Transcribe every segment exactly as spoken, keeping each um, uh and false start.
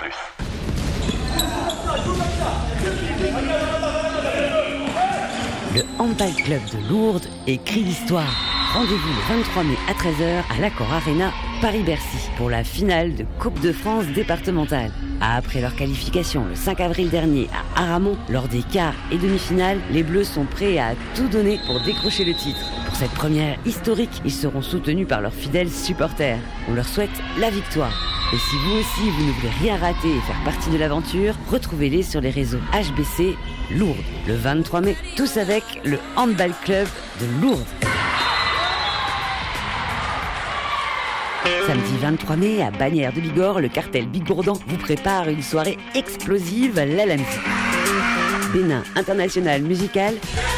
Plus. Le Handball Club de Lourdes écrit l'histoire. Rendez-vous le vingt-trois mai à treize heures à l'Accor Arena, Paris-Bercy, pour la finale de Coupe de France départementale. Après leur qualification le cinq avril dernier à Aramon, lors des quarts et demi-finales, les Bleus sont prêts à tout donner pour décrocher le titre. Pour cette première historique, ils seront soutenus par leurs fidèles supporters. On leur souhaite la victoire. Et si vous aussi, vous ne voulez rien rater et faire partie de l'aventure, retrouvez-les sur les réseaux H B C Lourdes. Le vingt-trois mai, tous avec le Handball Club de Lourdes. Samedi vingt-trois mai, à Bagnères de Bigorre, le cartel Bigourdan vous prépare une soirée explosive à l'Alamzi. Bénin International Musical,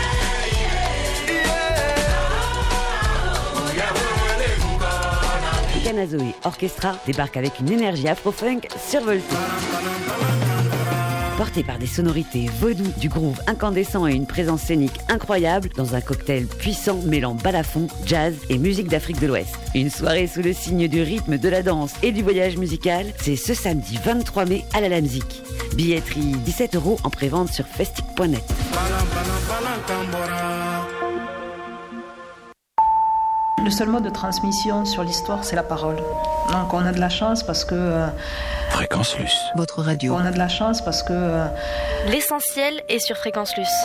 Canazoé Orchestra débarque avec une énergie afro-funk survoltée. Porté par des sonorités vaudou, du groove incandescent et une présence scénique incroyable dans un cocktail puissant mêlant balafon, jazz et musique d'Afrique de l'Ouest. Une soirée sous le signe du rythme, de la danse et du voyage musical, c'est ce samedi vingt-trois mai à la Lamzik. Billetterie dix-sept euros en prévente sur festic point net. Le seul mode de transmission sur l'histoire, c'est la parole. Donc on a de la chance parce que... Euh, Fréquence Luce. Votre radio. On a de la chance parce que... Euh, L'essentiel est sur Fréquence Luce.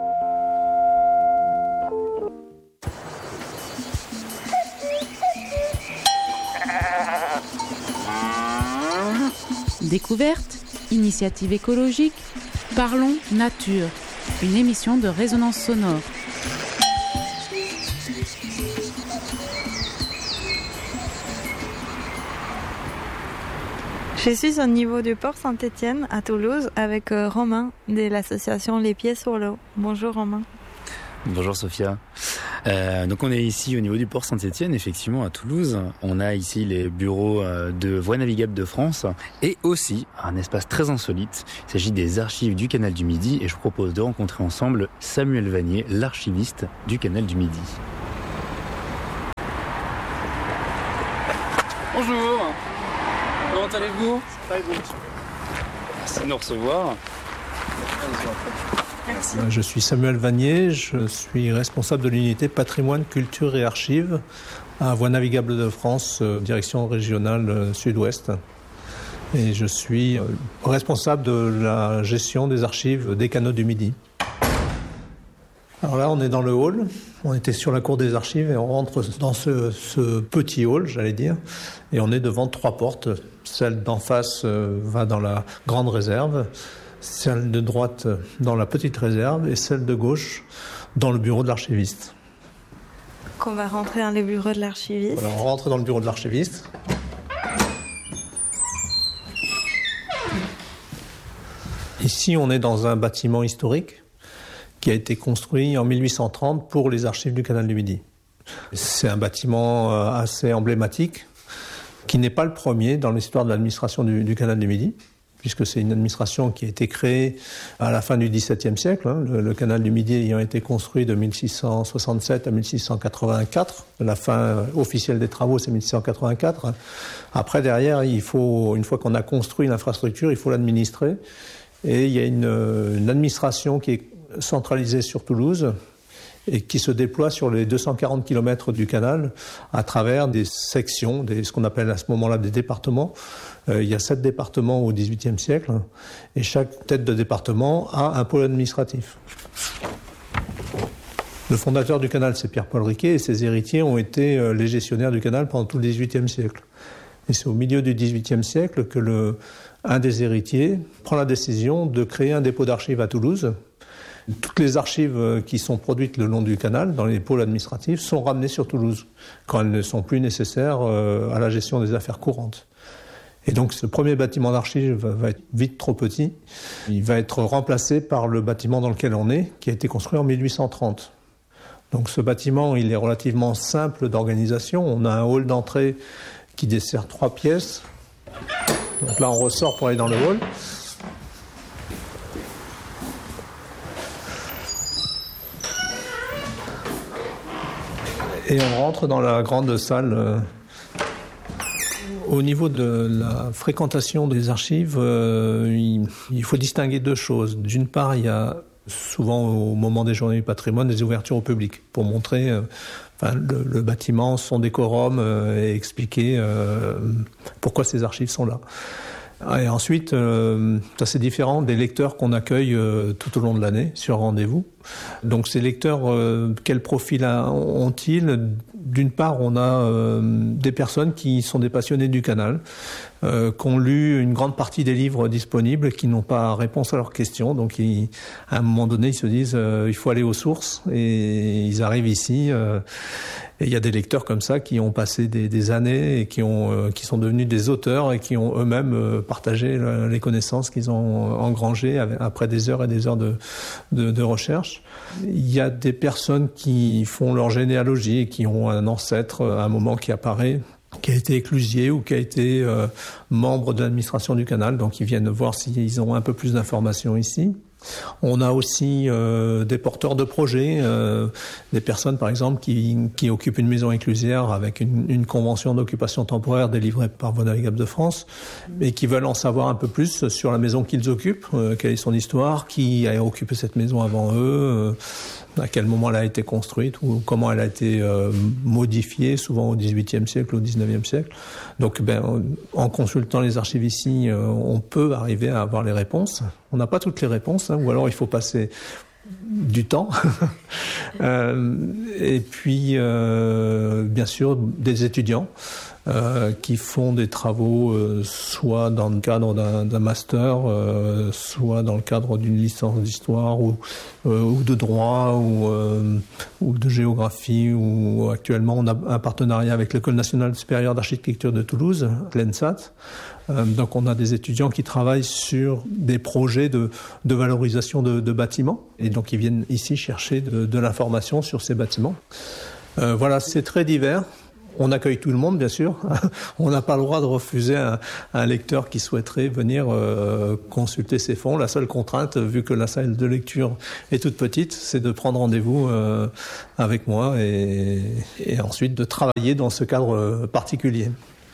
Découverte, initiative écologique, parlons nature. Une émission de résonance sonore. Je suis au niveau du port Saint-Étienne à Toulouse avec euh, Romain de l'association Les Pieds sur l'eau. Bonjour Romain. Bonjour Sophia. Euh, donc on est ici au niveau du port Saint-Étienne, effectivement à Toulouse. On a ici les bureaux euh, de Voies navigables de France et aussi un espace très insolite. Il s'agit des archives du Canal du Midi et je vous propose de rencontrer ensemble Samuel Vanier, l'archiviste du Canal du Midi. Bonjour. Comment allez-vous ? Ça va et vous ? Merci de nous recevoir. Merci. Je suis Samuel Vanier, je suis responsable de l'unité Patrimoine, Culture et Archives à Voies navigables de France, direction régionale sud-ouest. Et je suis responsable de la gestion des archives des canaux du Midi. Alors là, on est dans le hall. On était sur la cour des archives et on rentre dans ce, ce petit hall, j'allais dire. Et on est devant trois portes. Celle d'en face euh, va dans la grande réserve, celle de droite dans la petite réserve et celle de gauche dans le bureau de l'archiviste. Donc on va rentrer dans le bureau de l'archiviste. Voilà, on rentre dans le bureau de l'archiviste. Ici, on est dans un bâtiment historique qui a été construit en mille huit cent trente pour les archives du Canal du Midi. C'est un bâtiment assez emblématique, qui n'est pas le premier dans l'histoire de l'administration du, du Canal du Midi, puisque c'est une administration qui a été créée à la fin du dix-septième siècle, hein, le, le Canal du Midi ayant été construit de mille six cent soixante-sept à mille six cent quatre-vingt-quatre. La fin officielle des travaux, c'est mille six cent quatre-vingt-quatre. Après, derrière, il faut, une fois qu'on a construit l'infrastructure, il faut l'administrer. Et il y a une, une administration qui est centralisée sur Toulouse, et qui se déploie sur les deux cent quarante kilomètres du canal à travers des sections, des, ce qu'on appelle à ce moment-là des départements. Euh, il y a sept départements au dix-huitième siècle et chaque tête de département a un pôle administratif. Le fondateur du canal, c'est Pierre-Paul Riquet et ses héritiers ont été euh, les gestionnaires du canal pendant tout le dix-huitième siècle. Et c'est au milieu du dix-huitième siècle que le, un des héritiers prend la décision de créer un dépôt d'archives à Toulouse. Toutes les archives qui sont produites le long du canal, dans les pôles administratifs, sont ramenées sur Toulouse, quand elles ne sont plus nécessaires à la gestion des affaires courantes. Et donc ce premier bâtiment d'archives va être vite trop petit. Il va être remplacé par le bâtiment dans lequel on est, qui a été construit en mille huit cent trente. Donc ce bâtiment, il est relativement simple d'organisation. On a un hall d'entrée qui dessert trois pièces. Donc là, on ressort pour aller dans le hall. Et on rentre dans la grande salle euh, Au niveau de la fréquentation des archives, euh, il, il faut distinguer deux choses. D'une part, il y a souvent au moment des journées du patrimoine des ouvertures au public pour montrer euh, enfin, le, le bâtiment, son décorum euh, et expliquer euh, pourquoi ces archives sont là. Et ensuite, euh, ça c'est différent des lecteurs qu'on accueille euh, tout au long de l'année sur rendez-vous. Donc ces lecteurs, euh, quel profil ont-ils ? D'une part, on a euh, des personnes qui sont des passionnés du canal, euh, qui ont lu une grande partie des livres disponibles, qui n'ont pas réponse à leurs questions. Donc ils, à un moment donné, ils se disent euh, il faut aller aux sources, et ils arrivent ici. Euh, et il y a des lecteurs comme ça qui ont passé des, des années et qui, ont, euh, qui sont devenus des auteurs et qui ont eux-mêmes euh, partagé le, les connaissances qu'ils ont engrangées avec, après des heures et des heures de, de, de recherche. Il y a des personnes qui font leur généalogie et qui ont un ancêtre à un moment qui apparaît, qui a été éclusier ou qui a été euh, membre de l'administration du canal, donc ils viennent voir s'ils ont un peu plus d'informations ici. On a aussi euh, des porteurs de projets, euh, des personnes par exemple qui, qui occupent une maison inclusière avec une, une convention d'occupation temporaire délivrée par Voies navigables de France et qui veulent en savoir un peu plus sur la maison qu'ils occupent, euh, quelle est son histoire, qui a occupé cette maison avant eux, euh, à quel moment elle a été construite ou comment elle a été euh, modifiée, souvent au dix-huitième siècle ou au dix-neuvième siècle. Donc ben, en consultant les archives ici, euh, on peut arriver à avoir les réponses. On n'a pas toutes les réponses, hein, ou alors il faut passer du temps. euh, et puis, euh, bien sûr, des étudiants euh, qui font des travaux euh, soit dans le cadre d'un, d'un master, euh, soit dans le cadre d'une licence d'histoire ou, euh, ou de droit ou, euh, ou de géographie. Ou actuellement, on a un partenariat avec l'École nationale supérieure d'architecture de Toulouse, l'ENSAT. Euh, donc on a des étudiants qui travaillent sur des projets de, de valorisation de, de bâtiments et donc ils viennent ici chercher de, de l'information sur ces bâtiments. Euh, voilà, c'est très divers. On accueille tout le monde, bien sûr. On n'a pas le droit de refuser un, un lecteur qui souhaiterait venir euh, consulter ces fonds. La seule contrainte, vu que la salle de lecture est toute petite, c'est de prendre rendez-vous euh, avec moi et, et ensuite de travailler dans ce cadre particulier.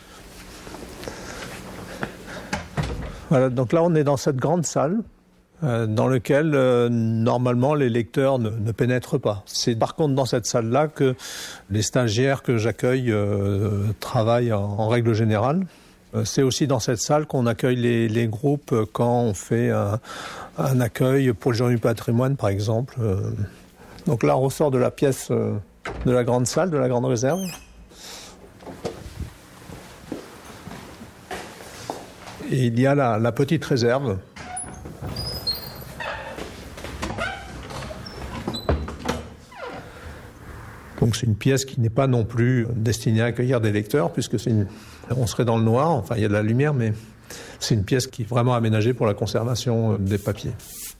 Voilà, donc là on est dans cette grande salle euh, dans laquelle euh, normalement les lecteurs ne, ne pénètrent pas. C'est par contre dans cette salle-là que les stagiaires que j'accueille euh, travaillent en, en règle générale. Euh, c'est aussi dans cette salle qu'on accueille les, les groupes quand on fait un, un accueil pour le jour du patrimoine par exemple. Euh, donc là on ressort de la pièce euh, de la grande salle, de la grande réserve. Et il y a la, la petite réserve. Donc c'est une pièce qui n'est pas non plus destinée à accueillir des lecteurs, puisque c'est une, on serait dans le noir, enfin il y a de la lumière, mais c'est une pièce qui est vraiment aménagée pour la conservation des papiers.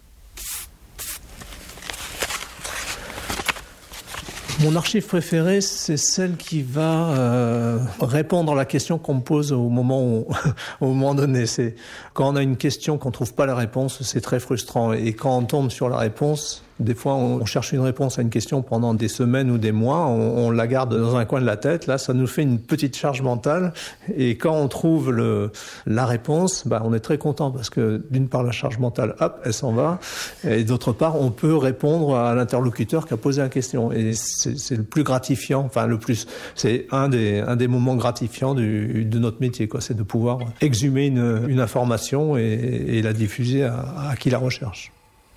Mon archive préférée, c'est celle qui va euh, répondre à la question qu'on me pose au moment, où, au moment donné. C'est quand on a une question qu'on ne trouve pas la réponse, c'est très frustrant. Et quand on tombe sur la réponse, des fois on cherche une réponse à une question pendant des semaines ou des mois, on, on la garde dans un coin de la tête. Là, ça nous fait une petite charge mentale. Et quand on trouve le, la réponse, bah, on est très content parce que d'une part la charge mentale, hop, elle s'en va. Et d'autre part, on peut répondre à l'interlocuteur qui a posé la question. Et c'est, c'est le plus gratifiant, enfin le plus, c'est un des, un des moments gratifiants du, de notre métier, quoi. C'est de pouvoir exhumer une, une information et, et la diffuser à, à qui la recherche.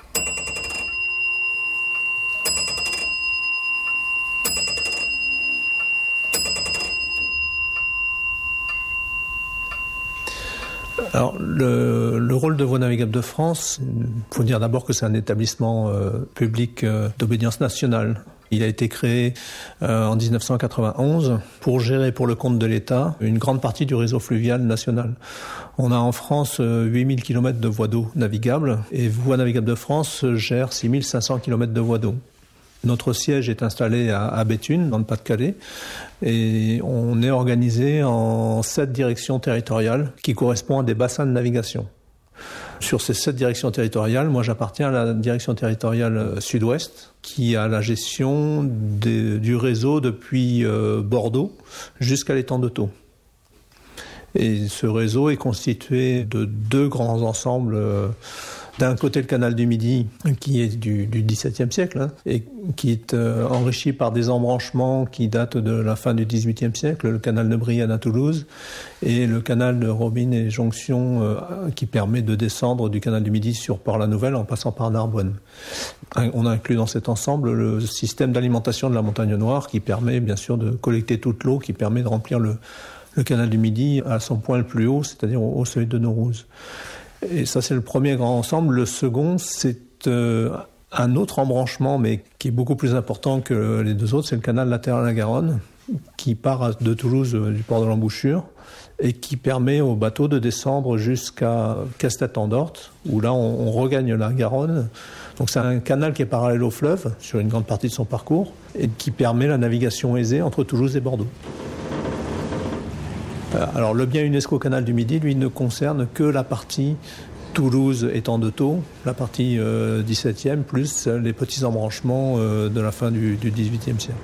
Alors, le, le rôle de Voies navigables de France, il faut dire d'abord que c'est un établissement euh, public euh, d'obédience nationale. Il a été créé euh, en dix-neuf cent quatre-vingt-onze pour gérer pour le compte de l'État une grande partie du réseau fluvial national. On a en France euh, huit mille kilomètres de voies d'eau navigables et Voies navigables de France gère six mille cinq cents kilomètres de voies d'eau. Notre siège est installé à, à Béthune, dans le Pas-de-Calais, et on est organisé en sept directions territoriales qui correspondent à des bassins de navigation. Sur ces sept directions territoriales, moi j'appartiens à la direction territoriale sud-ouest, qui a la gestion des, du réseau depuis euh, Bordeaux jusqu'à l'étang de Thau. Et ce réseau est constitué de deux grands ensembles. D'un côté, le canal du Midi, qui est du, du dix-septième siècle, hein, et qui est euh, enrichi par des embranchements qui datent de la fin du dix-huitième siècle, le canal de Brienne à Toulouse, et le canal de Robine et Jonction, euh, qui permet de descendre du canal du Midi sur Port-la-Nouvelle en passant par Narbonne. On a inclus dans cet ensemble le système d'alimentation de la Montagne Noire, qui permet bien sûr de collecter toute l'eau, qui permet de remplir le, le canal du Midi à son point le plus haut, c'est-à-dire au, au seuil de Naurouze. Et ça, c'est le premier grand ensemble. Le second, c'est euh, un autre embranchement, mais qui est beaucoup plus important que les deux autres. C'est le canal latéral à la Garonne, qui part de Toulouse, euh, du port de l'Embouchure, et qui permet aux bateaux de descendre jusqu'à Castet-en-Dorte, où là, on, on regagne la Garonne. Donc c'est un canal qui est parallèle au fleuve, sur une grande partie de son parcours, et qui permet la navigation aisée entre Toulouse et Bordeaux. Alors le bien UNESCO Canal du Midi, lui, ne concerne que la partie Toulouse étang de Thau, la partie euh, dix-septième, plus les petits embranchements euh, de la fin du, du dix-huitième siècle.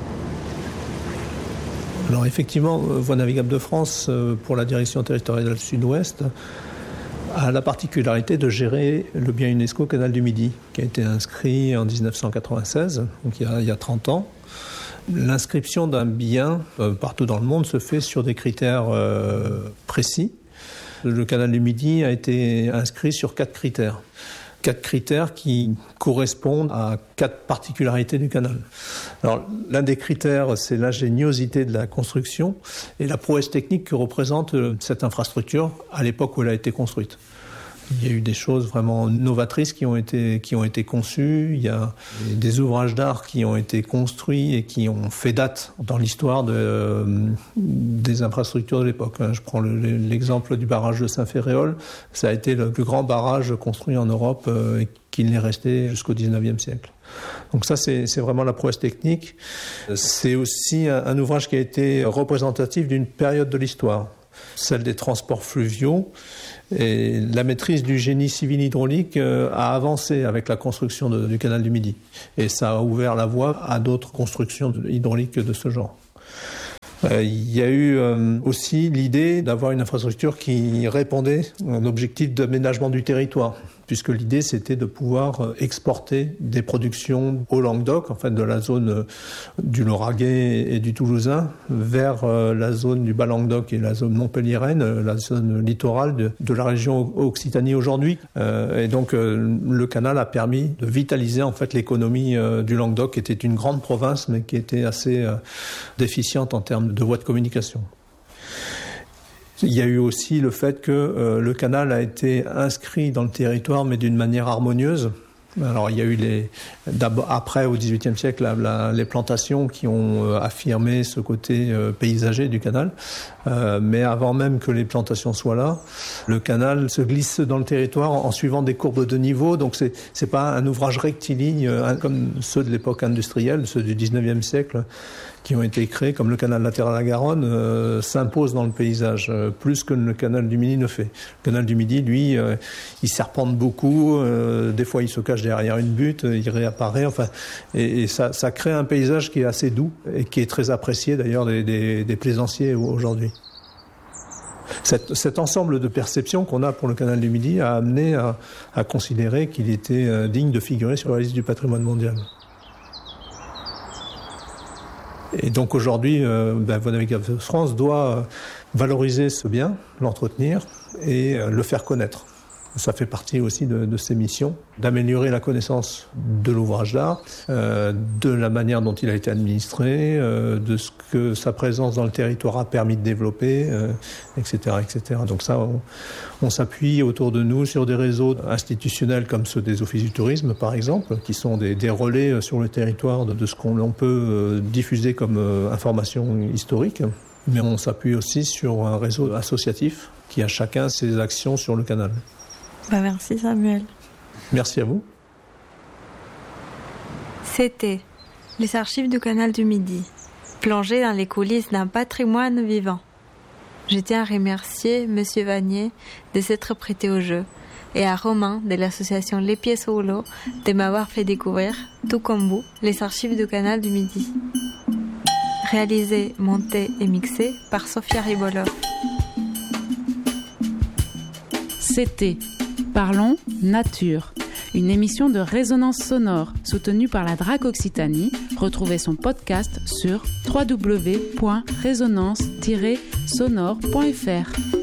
Alors effectivement, Voies navigables de France, euh, pour la direction territoriale sud-ouest, a la particularité de gérer le bien UNESCO Canal du Midi, qui a été inscrit en dix-neuf cent quatre-vingt-seize, donc il y a, il y a trente ans. L'inscription d'un bien euh, partout dans le monde se fait sur des critères euh, précis. Le canal du Midi a été inscrit sur quatre critères. Quatre critères qui correspondent à quatre particularités du canal. Alors, l'un des critères, c'est l'ingéniosité de la construction et la prouesse technique que représente cette infrastructure à l'époque où elle a été construite. Il y a eu des choses vraiment novatrices qui ont été, qui ont été conçues. Il y a des ouvrages d'art qui ont été construits et qui ont fait date dans l'histoire de, euh, des infrastructures de l'époque. Je prends le, l'exemple du barrage de Saint-Féréol. Ça a été le plus grand barrage construit en Europe euh, et qu'il n'est resté jusqu'au dix-neuvième siècle. Donc ça, c'est, c'est vraiment la prouesse technique. C'est aussi un, un ouvrage qui a été représentatif d'une période de l'histoire, celle des transports fluviaux. Et la maîtrise du génie civil hydraulique euh, a avancé avec la construction de, du canal du Midi. Et ça a ouvert la voie à d'autres constructions hydrauliques de ce genre. Euh, il y a eu euh, aussi l'idée d'avoir une infrastructure qui répondait à un objectif d'aménagement du territoire, puisque l'idée c'était de pouvoir exporter des productions au Languedoc, en fait de la zone du Lauragais et du Toulousain, vers la zone du Bas-Languedoc et la zone montpelliéraine, la zone littorale de, de la région Occitanie aujourd'hui. Euh, et donc euh, le canal a permis de vitaliser en fait l'économie euh, du Languedoc, qui était une grande province, mais qui était assez euh, déficiente en termes de voies de communication. Il y a eu aussi le fait que euh, le canal a été inscrit dans le territoire, mais d'une manière harmonieuse. Alors il y a eu les, après au dix-huitième siècle la, la, les plantations qui ont euh, affirmé ce côté euh, paysager du canal, euh, mais avant même que les plantations soient là, le canal se glisse dans le territoire en, en suivant des courbes de niveau. Donc c'est c'est pas un ouvrage rectiligne euh, comme ceux de l'époque industrielle, ceux du dix-neuvième siècle, qui ont été créés, comme le canal latéral à la Garonne, euh, s'impose dans le paysage, euh, plus que le canal du Midi ne fait. Le canal du Midi, lui, euh, il serpente beaucoup, euh, des fois il se cache derrière une butte, il réapparaît, enfin, et, et ça, ça crée un paysage qui est assez doux et qui est très apprécié d'ailleurs des, des, des plaisanciers aujourd'hui. Cet, cet ensemble de perceptions qu'on a pour le canal du Midi a amené à, à considérer qu'il était euh, digne de figurer sur la liste du patrimoine mondial. Et donc aujourd'hui, euh, ben, Voies navigables de France doit valoriser ce bien, l'entretenir et euh, le faire connaître. Ça fait partie aussi de, de ses missions, d'améliorer la connaissance de l'ouvrage d'art, euh, de la manière dont il a été administré, euh, de ce que sa présence dans le territoire a permis de développer, euh, et cetera, et cetera. Donc ça, on, on s'appuie autour de nous sur des réseaux institutionnels comme ceux des offices du tourisme, par exemple, qui sont des, des relais sur le territoire de, de ce qu'on peut euh, diffuser comme euh, information historique. Mais on s'appuie aussi sur un réseau associatif qui a chacun ses actions sur le canal. Bah merci Samuel. Merci à vous. C'était les archives du canal du Midi, plongées dans les coulisses d'un patrimoine vivant. Je tiens à remercier Monsieur Vanier de s'être prêté au jeu et à Romain de l'association Les Pieds sous l'eau de m'avoir fait découvrir, tout comme vous, les archives du canal du Midi. Réalisé, monté et mixé par Sophia Ribolov. C'était Parlons Nature, une émission de résonance sonore soutenue par la D R A C Occitanie. Retrouvez son podcast sur w w w point résonance tiret sonore point f r.